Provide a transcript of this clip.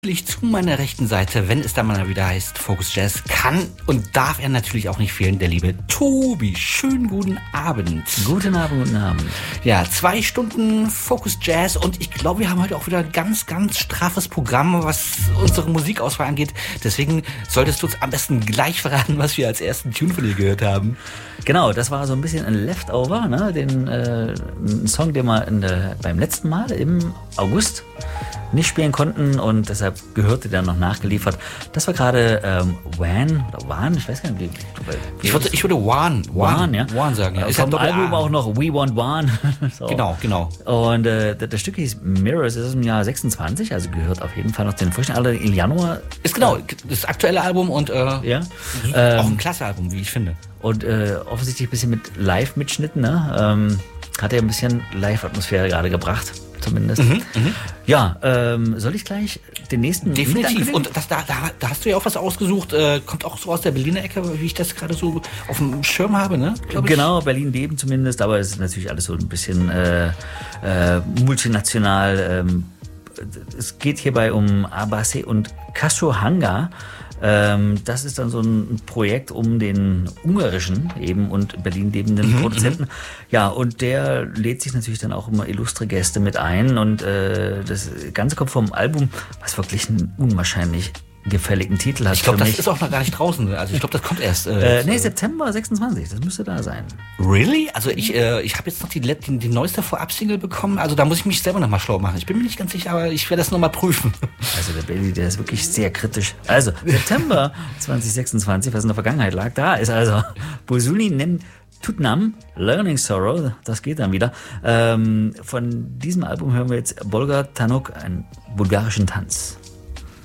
Zu meiner rechten Seite, wenn es da mal wieder heißt Focus Jazz, kann und darf er natürlich auch nicht fehlen, der liebe Tobi. Schönen guten Abend. Guten Abend, guten Abend. Ja, 2 Stunden Focus Jazz und ich glaube, wir haben heute auch wieder ein ganz, ganz straffes Programm, was unsere Musikauswahl angeht. Deswegen solltest du uns am besten gleich verraten, was wir als ersten Tune von dir gehört haben. Genau, das war so ein bisschen ein Leftover, ne? Ein Song, den wir beim letzten Mal im August nicht spielen konnten und deshalb gehörte der noch nachgeliefert. Das war gerade Wan, ich weiß gar nicht, wie ich würde Wan ja. Wan sagen, ja. Ist vom Album auch noch We Want Wan. So. Genau. Und das Stück hieß Mirrors, ist im Jahr 26, also gehört auf jeden Fall noch den frischen Alter. Im Januar. Ist genau, das aktuelle Album und auch ein klasse Album, wie ich finde. Und offensichtlich ein bisschen mit Live-Mitschnitten, ne? Hat er ein bisschen Live-Atmosphäre gerade gebracht, zumindest. Ja, soll ich gleich den nächsten... Definitiv. Und da hast du ja auch was ausgesucht, kommt auch so aus der Berliner Ecke, wie ich das gerade so auf dem Schirm habe, ne? Genau, Berlin-Leben zumindest, aber es ist natürlich alles so ein bisschen multinational. Es geht hierbei um Abase und Kashohanga. Das ist dann so ein Projekt um den ungarischen eben und Berlin lebenden Produzenten. Ja, und der lädt sich natürlich dann auch immer illustre Gäste mit ein und das Ganze kommt vom Album, was wirklich einen unwahrscheinlich gefälligen Titel hat. Ich glaube, das ist auch noch gar nicht draußen. Also ich glaube, das kommt erst. September 26, das müsste da sein. Really? Also ich habe jetzt noch die neueste Vorab-Single bekommen. Also da muss ich mich selber noch mal schlau machen. Ich bin mir nicht ganz sicher, aber ich werde das noch mal prüfen. Also der Bailey, der ist wirklich sehr kritisch. Also September 2026, was in der Vergangenheit lag, da ist also Bosuni nennt Tutnam, Learning Sorrow, das geht dann wieder. Von diesem Album hören wir jetzt Bolgar Tanuk, einen bulgarischen Tanz.